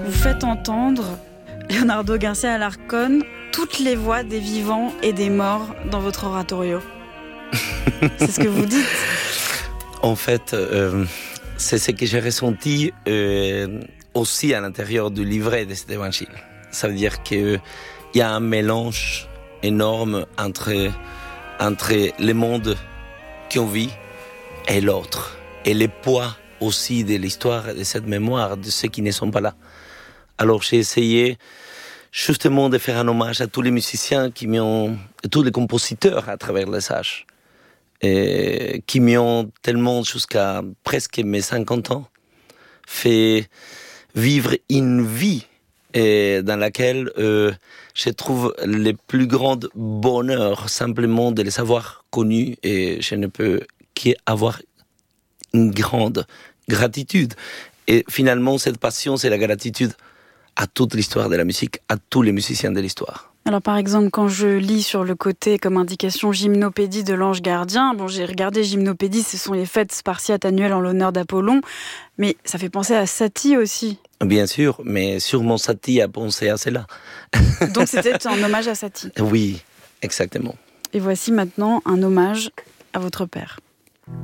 Vous faites entendre Leonardo Garcia Alarcón toutes les voix des vivants et des morts dans votre oratorio. C'est ce que vous dites. En fait, c'est ce que j'ai ressenti aussi à l'intérieur du livret de cet évangile. Ça veut dire qu'il y a un mélange énorme entre le monde qu'on vit et l'autre. Et le poids aussi de l'histoire, de cette mémoire, de ceux qui ne sont pas là. Alors j'ai essayé justement de faire un hommage à tous les musiciens et tous les compositeurs à travers les âges. Et qui m'ont tellement, jusqu'à presque mes 50 ans, fait vivre une vie dans laquelle je trouve le plus grand bonheur simplement de les avoir connus, et je ne peux qu'avoir une grande gratitude. Et finalement, cette passion, c'est la gratitude à toute l'histoire de la musique, à tous les musiciens de l'histoire. Alors par exemple, quand je lis sur le côté comme indication Gymnopédie de l'ange gardien, j'ai regardé Gymnopédie, ce sont les fêtes spartiates annuelles en l'honneur d'Apollon, mais ça fait penser à Satie aussi. Bien sûr, mais sûrement Satie a pensé à cela. Donc c'était un hommage à Satie. Oui, exactement. Et voici maintenant un hommage à votre père.